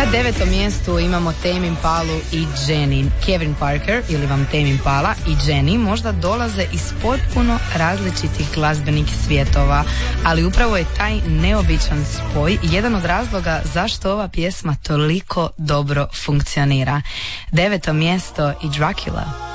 Na 9. mjestu imamo Tame Impalu i Jenny. Kevin Parker ili vam Tame Impala i Jenny možda dolaze iz potpuno različitih glazbenih svjetova, ali upravo je taj neobičan spoj jedan od razloga zašto ova pjesma toliko dobro funkcionira. 9. mjesto i Dracula.